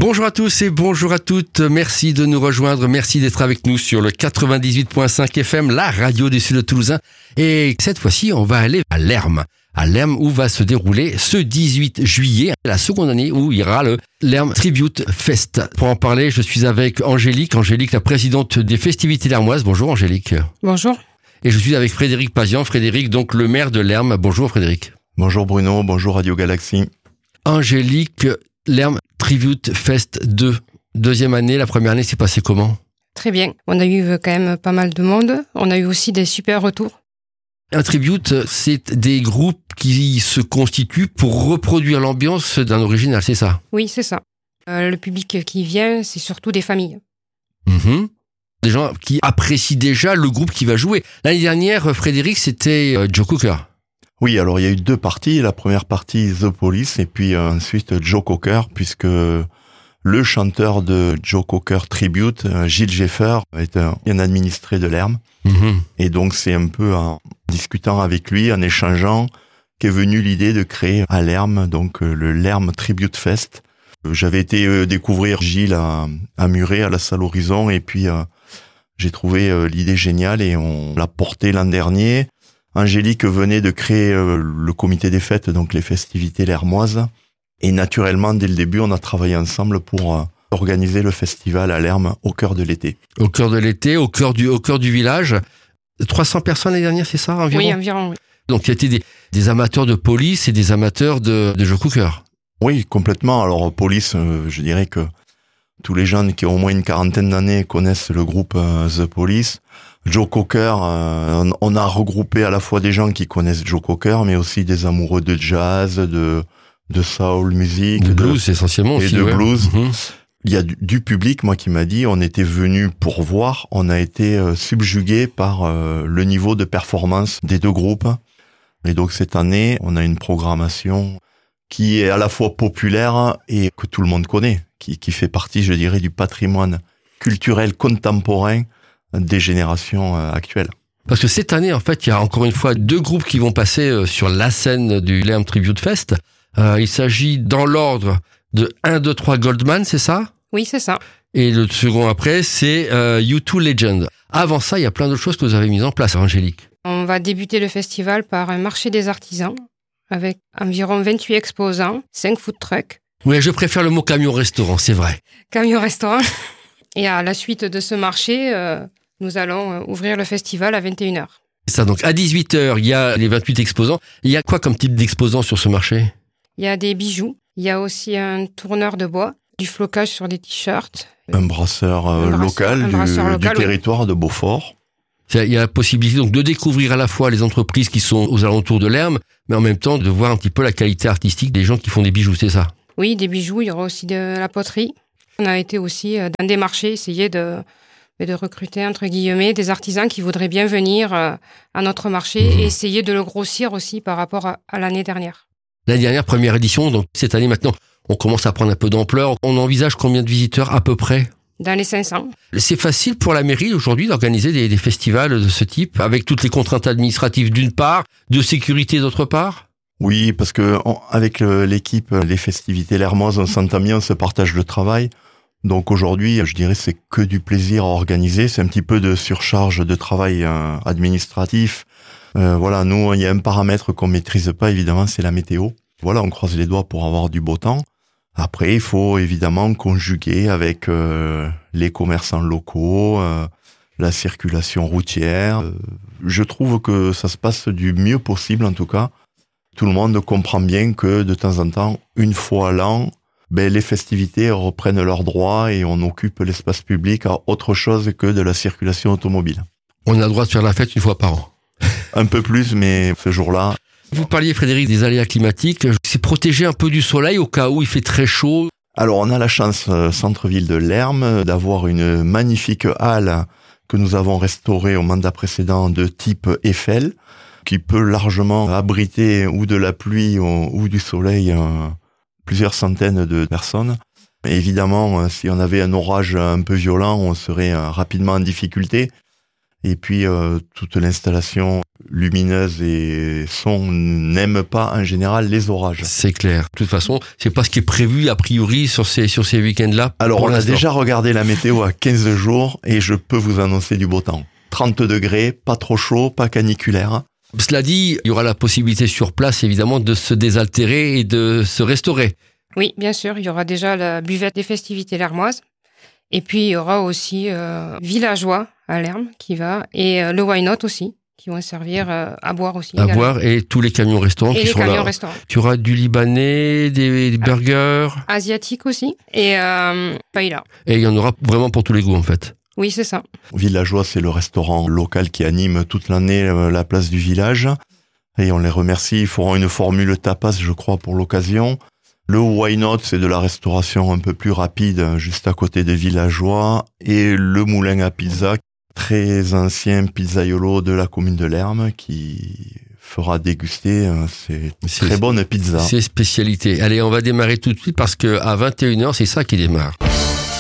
Bonjour à tous et bonjour à toutes, merci de nous rejoindre, merci d'être avec nous sur le 98.5 FM, la radio du Sud Toulousain. Et cette fois-ci, on va aller à Lerm. À Lerm où va se dérouler ce 18 juillet, la seconde année où il y aura le Lerm Tribute Fest. Pour en parler, je suis avec Angélique, la présidente des festivités lermoises. Bonjour Angélique. Bonjour. Et je suis avec Frédéric Pazian, donc le maire de Lerm. Bonjour Frédéric. Bonjour Bruno, bonjour Radio Galaxie. Angélique, Lerm Tribute Fest 2. Deuxième année, la première année s'est passée comment ? Très bien. On a eu quand même pas mal de monde. On a eu aussi des super retours. Un tribute, c'est des groupes qui se constituent pour reproduire l'ambiance d'un original, c'est ça ? Oui, c'est ça. Le public qui vient, c'est surtout des familles. Des gens qui apprécient déjà le groupe qui va jouer. L'année dernière, Frédéric, c'était Joe Cocker. Oui, alors il y a eu deux parties. La première partie, The Police, et puis ensuite Joe Cocker, puisque le chanteur de Joe Cocker Tribute, Gilles Jeffer, est un administré de Lerm. Et donc c'est un peu en discutant avec lui, en échangeant, qu'est venue l'idée de créer à Lerm, donc le Lerm Tribute Fest. J'avais été découvrir Gilles à Muret, à la salle Horizon, et puis j'ai trouvé l'idée géniale et on l'a portée l'an dernier. Angélique venait de créer le comité des fêtes, donc les festivités lermoises. Et naturellement, dès le début, on a travaillé ensemble pour organiser le festival à Lerm au cœur de l'été. Au cœur de l'été, au cœur du village. 300 personnes l'année dernière, c'est ça environ ? Oui, environ. Oui. Donc il y a été des amateurs de Police et des amateurs de Joe Cocker. Oui, complètement. Alors Police, je dirais que tous les jeunes qui ont au moins une quarantaine d'années connaissent le groupe The Police. Joe Cocker, on a regroupé à la fois des gens qui connaissent Joe Cocker, mais aussi des amoureux de jazz, de soul music, de blues essentiellement et aussi, de blues. Il y a du public, moi, qui m'a dit, on était venu pour voir, on a été subjugué par le niveau de performance des deux groupes. Et donc cette année, on a une programmation qui est à la fois populaire et que tout le monde connaît, qui fait partie, je dirais, du patrimoine culturel contemporain des générations actuelles. Parce que cette année, en fait, il y a encore une fois deux groupes qui vont passer sur la scène du Lerm Tribute Fest. Il s'agit dans l'ordre de 1, 2, 3 Goldman, c'est ça ? Oui, c'est ça. Et le second après, c'est U2 Legend. Avant ça, il y a plein d'autres choses que vous avez mises en place, Angélique. On va débuter le festival par un marché des artisans avec environ 28 exposants, 5 food trucks. Oui, je préfère le mot camion-restaurant, c'est vrai. Camion-restaurant. Et à la suite de ce marché, nous allons ouvrir le festival à 21h. Ça, donc à 18h, il y a les 28 exposants. Il y a quoi comme type d'exposants sur ce marché ? Il y a des bijoux. Il y a aussi un tourneur de bois, du flocage sur des t-shirts. Un brasseur local du territoire de Beaufort. Il y a la possibilité donc de découvrir à la fois les entreprises qui sont aux alentours de Lerm, mais en même temps de voir un petit peu la qualité artistique des gens qui font des bijoux, c'est ça ? Oui, des bijoux. Il y aura aussi de la poterie. On a été aussi dans des marchés, essayer de recruter, entre guillemets, des artisans qui voudraient bien venir à notre marché et essayer de le grossir aussi par rapport à l'année dernière. L'année dernière, première édition, donc cette année maintenant, on commence à prendre un peu d'ampleur. On envisage combien de visiteurs à peu près ? Dans les 500. C'est facile pour la mairie aujourd'hui d'organiser des festivals de ce type, avec toutes les contraintes administratives d'une part, de sécurité d'autre part ? Oui, parce que avec l'équipe, les festivités lermoises, on s'entend bien, on se partage le travail. Donc aujourd'hui, je dirais, c'est que du plaisir à organiser. C'est un petit peu de surcharge de travail administratif. Voilà, nous, il y a un paramètre qu'on maîtrise pas, évidemment, c'est la météo. Voilà, on croise les doigts pour avoir du beau temps. Après, il faut évidemment conjuguer avec les commerçants locaux, la circulation routière. Je trouve que ça se passe du mieux possible, en tout cas. Tout le monde comprend bien que de temps en temps, une fois à l'an, les festivités reprennent leurs droits et on occupe l'espace public à autre chose que de la circulation automobile. On a le droit de faire la fête une fois par an. Un peu plus, mais ce jour-là... Vous parliez, Frédéric, des aléas climatiques. C'est protéger un peu du soleil au cas où il fait très chaud. Alors, on a la chance, centre-ville de Lerm, d'avoir une magnifique halle que nous avons restaurée au mandat précédent de type Eiffel, qui peut largement abriter ou de la pluie ou du soleil plusieurs centaines de personnes. Et évidemment, si on avait un orage un peu violent, on serait rapidement en difficulté. Et puis, toute l'installation lumineuse et son n'aiment pas en général les orages. C'est clair. De toute façon, c'est pas ce qui est prévu a priori sur ces week-ends-là. Alors, on a déjà regardé la météo à 15 jours et je peux vous annoncer du beau temps. 30 degrés, pas trop chaud, pas caniculaire. Cela dit, il y aura la possibilité sur place, évidemment, de se désaltérer et de se restaurer. Oui, bien sûr, il y aura déjà la buvette des festivités lermoises. Et puis, il y aura aussi Villageois à Lerme qui va, et le Why Not aussi, qui vont servir à boire aussi. À boire, et tous les camions restaurants qui sont là. Et les camions restaurants. Tu auras du libanais, des burgers. Asiatiques aussi, et paella. Et il y en aura vraiment pour tous les goûts, en fait. Oui, c'est ça. Villageois, c'est le restaurant local qui anime toute l'année la place du village. Et on les remercie. Ils feront une formule tapas, je crois, pour l'occasion. Le Why Not, c'est de la restauration un peu plus rapide, juste à côté des Villageois. Et le moulin à pizza, très ancien pizzaiolo de la commune de Lerme, qui fera déguster ces très bonnes pizzas. C'est spécialité. Allez, on va démarrer tout de suite parce que à 21h, c'est ça qui démarre.